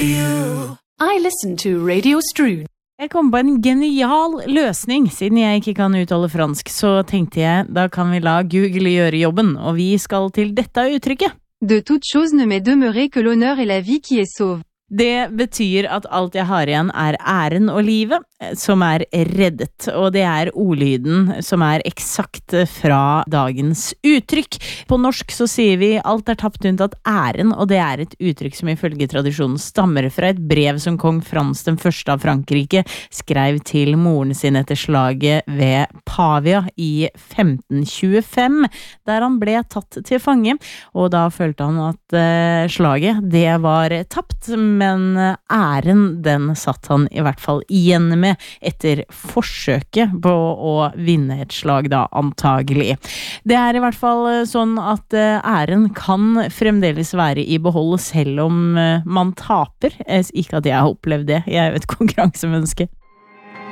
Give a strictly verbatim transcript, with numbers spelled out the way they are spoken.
you. I listen to Radio Strun. Jeg kom på en genial løsning. Siden jeg ikke kan uttale fransk, så tenkte jeg, da kan vi la Google gjøre jobben, og vi skal til dette uttrykket. De toute chose ne m'est demeuré que l'honneur et la vie qui est sauve. Det betyr at alt jeg har igjen er æren og livet som er reddet, og det er ordlyden som er eksakt fra dagens uttrykk. På norsk så sier vi alt er tapt unntatt æren, og det er et uttrykk som ifølge tradisjonen stammer fra et brev som kong Frans den første av Frankrike skrev til moren sin etter slaget ved Pavia i femten tjuefem, der han ble tatt til fange, og da følte han at uh, slaget, det var tapt, men æren den satt han i hvert fall igjen med etter forsøket på å vinne et slag da, antagelig. Det er i hvert fall sånn at æren kan fremdeles være i behold selv om man taper. Ikke at jeg har opplevd det, jeg er jo et konkurransemenneske.